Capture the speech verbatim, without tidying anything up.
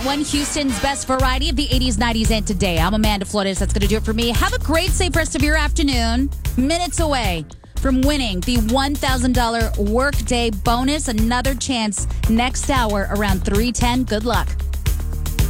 One Houston's best variety of the eighties, nineties, and today. I'm Amanda Flores. That's going to do it for me. Have a great, safe rest of your afternoon. Minutes away from winning the one thousand dollars workday bonus. Another chance next hour around three ten. Good luck.